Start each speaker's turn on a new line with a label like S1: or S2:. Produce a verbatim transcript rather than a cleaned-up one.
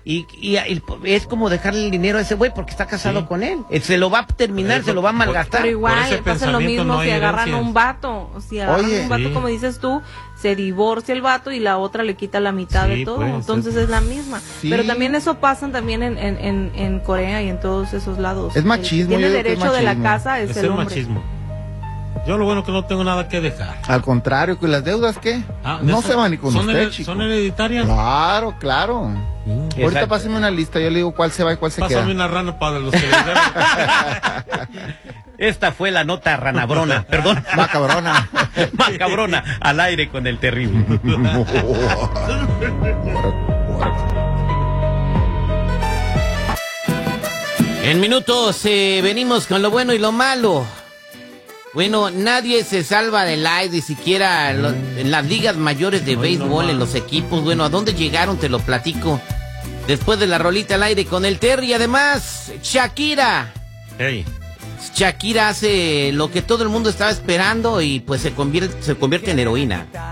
S1: Y, y, y es como dejarle el dinero a ese güey porque está casado
S2: Sí.
S1: con él. Se lo va a terminar,
S2: Eso,
S1: se lo va a malgastar.
S3: Pero igual
S2: ese
S3: pasa lo
S2: pensamiento
S3: mismo
S2: no
S3: si
S2: hay
S3: agarran a
S2: herencias.
S3: un vato. Si agarran
S4: Oye,
S3: a un vato,
S2: sí.
S3: como dices tú, se divorcia el vato y la otra le quita la mitad
S2: Sí,
S3: de todo.
S2: pues,
S3: Entonces
S2: es-
S3: es la misma.
S4: Sí.
S3: Pero también eso pasa también en, en, en, en Corea y en todos esos lados.
S4: Es
S3: El
S4: machismo,
S3: que
S4: yo
S3: tiene
S4: digo que es
S3: derecho de la
S4: machismo.
S3: casa es,
S2: Es
S3: el
S2: el
S3: hombre.
S2: machismo. Yo lo bueno que no tengo nada que dejar.
S4: Al contrario, ¿que las deudas qué?
S2: Ah,
S4: no
S2: eso-
S4: se van ni con
S2: son
S4: usted,
S2: hered-
S4: chico.
S2: ¿Son hereditarias?
S4: Claro, claro.
S2: Mm.
S4: Ahorita
S1: Exacto.
S4: pásame una lista, yo le digo cuál se va y cuál se
S2: Pásame
S4: queda.
S2: una rana para los que les deben.
S1: Esta fue la nota ranabrona, perdón.
S4: Macabrona.
S1: Macabrona, al aire con el terrible. En minutos eh, venimos con lo bueno y lo malo. Bueno, nadie se salva del aire, ni siquiera lo- en las ligas mayores de
S2: Ay, no
S1: béisbol, en
S2: más.
S1: los equipos. Bueno, ¿a dónde llegaron? Te lo platico. Después de la rolita al aire con el Terry. Y además, Shakira.
S2: Hey.
S1: Shakira hace lo que todo el mundo estaba esperando y pues se convierte, se convierte en heroína.